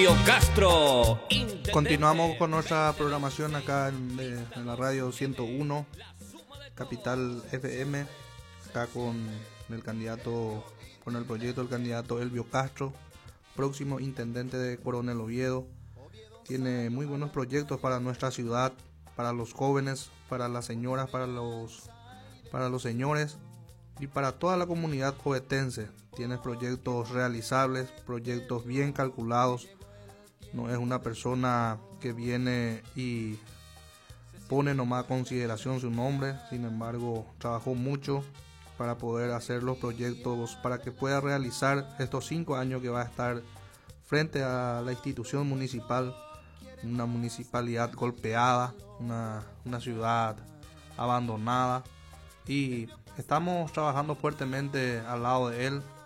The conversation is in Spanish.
Castro. Continuamos con nuestra programación acá en la radio 101 Capital FM, acá con el proyecto del candidato Elvio Castro, próximo intendente de Coronel Oviedo. Tiene muy buenos proyectos para nuestra ciudad, para los jóvenes, para las señoras, para los señores y para toda la comunidad ovetense. Tiene proyectos realizables, proyectos bien calculados. No es una persona que viene y pone nomás a consideración su nombre. Sin embargo, trabajó mucho para poder hacer los proyectos, para que pueda realizar estos 5 años que va a estar frente a la institución municipal. Una municipalidad golpeada, una ciudad abandonada, y estamos trabajando fuertemente al lado de él